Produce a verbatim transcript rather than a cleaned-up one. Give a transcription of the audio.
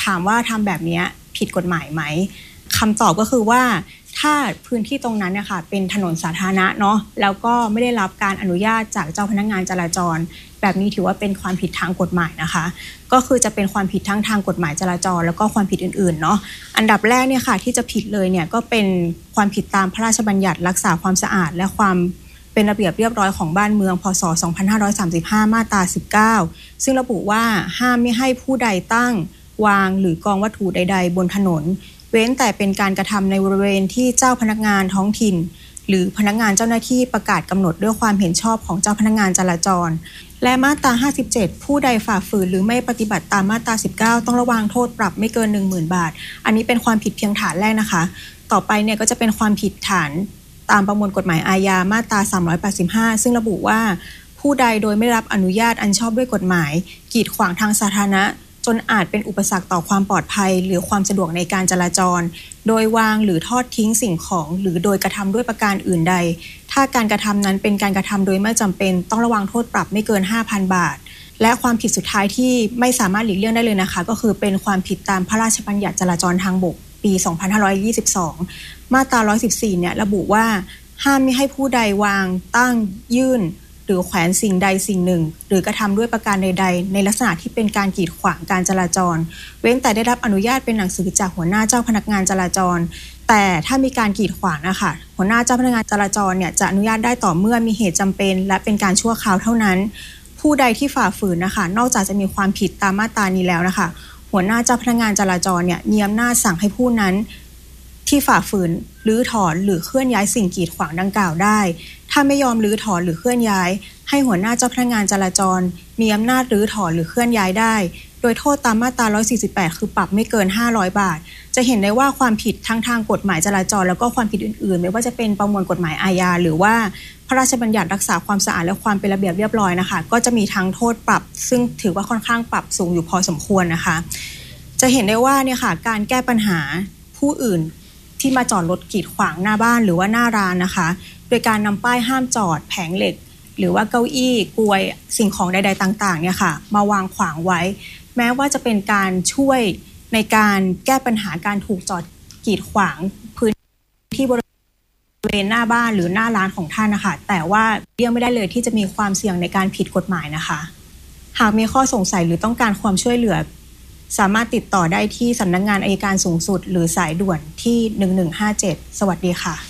ามว่าทำแบบนี้ผิดกฎหมายไหมคำตอบก็คือว่าถ้าพื้นที่ตรงนั้นเนี่ยค่ะเป็นถนนสาธารณะเนาะแล้วก็ไม่ได้รับการอนุญาตจากเจ้าพนักงานจราจรแบบนี้ถือว่าเป็นความผิดทางกฎหมายนะคะก็คือจะเป็นความผิดทั้งทางกฎหมายจราจรแล้วก็ความผิดอื่นๆเนาะอันดับแรกเนี่ยค่ะที่จะผิดเลยเนี่ยก็เป็นความผิดตามพระราชบัญญัติรักษาความสะอาดและความเป็นระเบียบเรียบร้อยของบ้านเมืองพ.ศ. สองพันห้าร้อยสามสิบห้ามาตราสิบเก้าซึ่งระบุว่าห้ามไม่ให้ผู้ใดตั้งวางหรือกองวัตถุใดๆบนถนนเว้นแต่เป็นการกระทำในบริเวณที่เจ้าพนักงานท้องถิ่นหรือพนักงานเจ้าหน้าที่ประกาศกำหนดด้วยความเห็นชอบของเจ้าพนักงานจราจรและมาตราห้าสิบเจ็ดผู้ใดฝ่าฝืนหรือไม่ปฏิบัติตามมาตราสิบเก้าต้องระวางโทษปรับไม่เกิน หนึ่งหมื่น บาทอันนี้เป็นความผิดเพียงฐานแรกนะคะต่อไปเนี่ยก็จะเป็นความผิดฐานตามประมวลกฎหมายอาญามาตราสามร้อยแปดสิบห้าซึ่งระบุว่าผู้ใดโดยไม่รับอนุญาตอันชอบด้วยกฎหมายกีดขวางทางสาธารณะจนอาจเป็นอุปสรรคต่อความปลอดภัยหรือความสะดวกในการจราจรโดยวางหรือทอดทิ้งสิ่งของหรือโดยกระทำด้วยประการอื่นใดถ้าการกระทำนั้นเป็นการกระทำโดยไม่จำเป็นต้องระวังโทษปรับไม่เกิน ห้าพัน บาทและความผิดสุดท้ายที่ไม่สามารถหลีกเลี่ยงได้เลยนะคะก็คือเป็นความผิดตามพระราชบัญญัติจราจรทางบกปี สองพันห้าร้อยยี่สิบสองมาตราหนึ่งร้อยสิบสี่เนี่ยระบุว่าห้ามไม่ให้ผู้ใดวางตั้งยื่นหรือแขวนสิ่งใดสิ่งหนึ่งหรือกระทำด้วยประการใดๆในลักษณะที่เป็นการกีดขวางการจราจรเว้นแต่ได้รับอนุญาตเป็นหนังสือจากหัวหน้าเจ้าพนักงานจราจรแต่ถ้ามีการกีดขวางนะคะหัวหน้าเจ้าพนักงานจราจรเนี่ยจะอนุญาตได้ต่อเมื่อมีเหตุจำเป็นและเป็นการชั่วคราวเท่านั้นผู้ใดที่ฝ่าฝืนนะคะนอกจากจะมีความผิดตามมาตรานี้แล้วนะคะหัวหน้าเจ้าพนักงานจราจรเนี่ยมีอำนาจสั่งให้ผู้นั้นที่ฝ่าฝืนรื้อถอนหรือเคลื่อนย้ายสิ่งกีดขวางดังกล่าวได้ถ้าไม่ยอมรื้อถอนหรือเคลื่อนย้ายให้หัวหน้าเจ้าพนักงานจราจรมีอำนาจรื้อถอนหรือเคลื่อนย้ายได้โดยโทษตามมาตราหนึ่งร้อยสี่สิบแปดคือปรับไม่เกินห้าร้อยบาทจะเห็นได้ว่าความผิดทั้งทางกฎหมายจราจรแล้วก็ความผิดอื่นๆไม่ว่าจะเป็นประมวลกฎหมายอาญาหรือว่าพระราชบัญญัติรักษาความสะอาดและความเป็นระเบียบเรียบร้อยนะคะก็จะมีทั้งโทษปรับซึ่งถือว่าค่อนข้างปรับสูงอยู่พอสมควรนะคะจะเห็นได้ว่าเนี่ยค่ะการแก้ปัญหาผู้อื่นที่มาจอดรถกีดขวางหน้าบ้านหรือว่าหน้าร้านนะคะโดยการนำป้ายห้ามจอดแผงเหล็กหรือว่าเก้าอี้กลวยสิ่งของใดๆต่างๆเนี่ยค่ะมาวางขวางไว้แม้ว่าจะเป็นการช่วยในการแก้ปัญหาการถูกจอดกีดขวางพื้นที่บริเวณหน้าบ้านหรือหน้าร้านของท่านนะคะแต่ว่าเลี่ยงไม่ได้เลยที่จะมีความเสี่ยงในการผิดกฎหมายนะคะหากมีข้อสงสัยหรือต้องการความช่วยเหลือสามารถติดต่อได้ที่สำนักงานอัยการสูงสุดหรือสายด่วนที่หนึ่งหนึ่งห้าเจ็ดสวัสดีค่ะ